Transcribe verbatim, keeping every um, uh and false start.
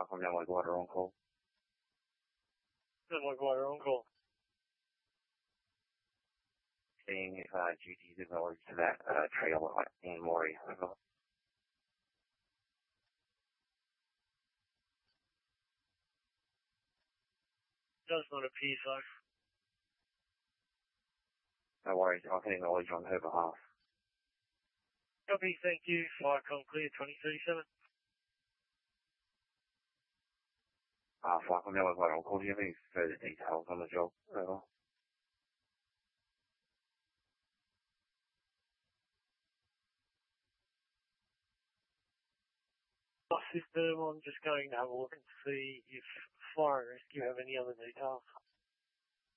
from Young Water on call. Young Water on call. Seeing if uh, duties acknowledged to that uh, trail in Maury. Over. Does not appear so. No worries, I can acknowledge on her behalf. Copy, thank you. Firecom clear twenty thirty-seven. Uh, Firecom Young Water on call. Do you have any further details on the job? Over. System, I'm just going to have a look and see if Fire and Rescue have any other details.